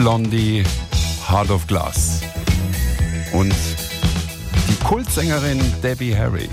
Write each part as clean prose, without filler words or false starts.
Blondie, Heart of Glass. Und die Kultsängerin Debbie Harry.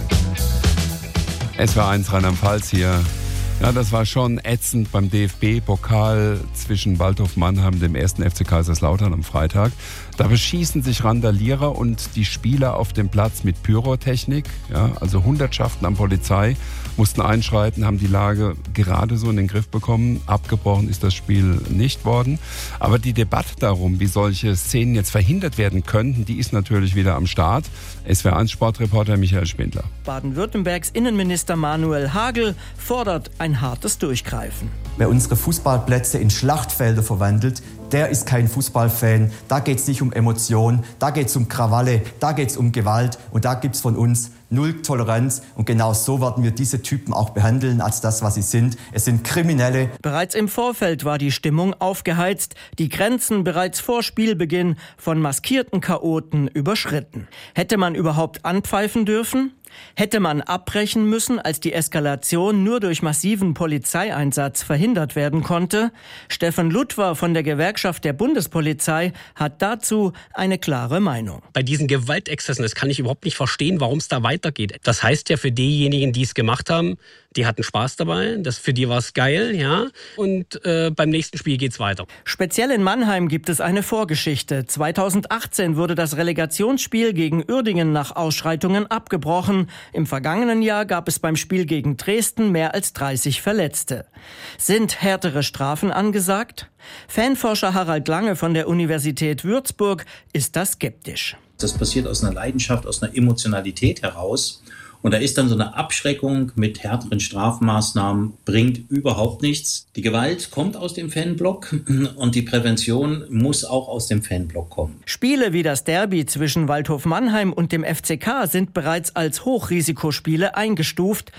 SWR1 Rheinland-Pfalz hier. Ja, das war schon ätzend beim DFB-Pokal zwischen Waldhof Mannheim und dem 1. FC Kaiserslautern am Freitag. Da beschießen sich Randalierer und die Spieler auf dem Platz mit Pyrotechnik. Ja, also Hundertschaften an Polizei mussten einschreiten, haben die Lage gerade so in den Griff bekommen. Abgebrochen ist das Spiel nicht worden. Aber die Debatte darum, wie solche Szenen jetzt verhindert werden könnten, die ist natürlich wieder am Start. SWR1 Sportreporter Michael Spindler. Baden-Württembergs Innenminister Manuel Hagel fordert ein hartes Durchgreifen. Wer unsere Fußballplätze in Schlachtfelder verwandelt, der ist kein Fußballfan. Da geht es nicht um Emotionen, da geht es um Krawalle, da geht es um Gewalt und da gibt es von uns null Toleranz. Und genau so werden wir diese Typen auch behandeln als das, was sie sind. Es sind Kriminelle. Bereits im Vorfeld war die Stimmung aufgeheizt, die Grenzen bereits vor Spielbeginn von maskierten Chaoten überschritten. Hätte man überhaupt anpfeifen dürfen? Hätte man abbrechen müssen, als die Eskalation nur durch massiven Polizeieinsatz verhindert werden konnte? Stefan Ludwer von der Gewerkschaft der Bundespolizei hat dazu eine klare Meinung. Bei diesen Gewaltexzessen, das kann ich überhaupt nicht verstehen, warum es da weitergeht. Das heißt ja für diejenigen, die es gemacht haben, die hatten Spaß dabei, für die war es geil, ja. Und beim nächsten Spiel geht's weiter. Speziell in Mannheim gibt es eine Vorgeschichte. 2018 wurde das Relegationsspiel gegen Uerdingen nach Ausschreitungen abgebrochen. Im vergangenen Jahr gab es beim Spiel gegen Dresden mehr als 30 Verletzte. Sind härtere Strafen angesagt? Fanforscher Harald Lange von der Universität Würzburg ist da skeptisch. Das passiert aus einer Leidenschaft, aus einer Emotionalität heraus. Und da ist dann so eine Abschreckung mit härteren Strafmaßnahmen, bringt überhaupt nichts. Die Gewalt kommt aus dem Fanblock und die Prävention muss auch aus dem Fanblock kommen. Spiele wie das Derby zwischen Waldhof Mannheim und dem FCK sind bereits als Hochrisikospiele eingestuft.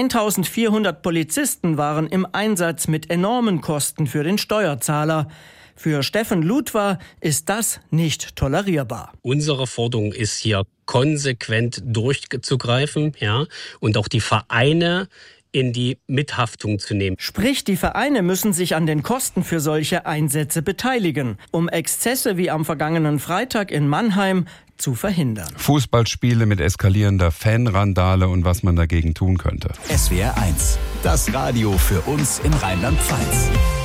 1400 Polizisten waren im Einsatz mit enormen Kosten für den Steuerzahler. Für Stefan Ludwer ist das nicht tolerierbar. Unsere Forderung ist hier konsequent durchzugreifen, ja, und auch die Vereine in die Mithaftung zu nehmen. Sprich, die Vereine müssen sich an den Kosten für solche Einsätze beteiligen, um Exzesse wie am vergangenen Freitag in Mannheim zu verhindern. Fußballspiele mit eskalierender Fanrandale und was man dagegen tun könnte. SWR1, das Radio für uns in Rheinland-Pfalz.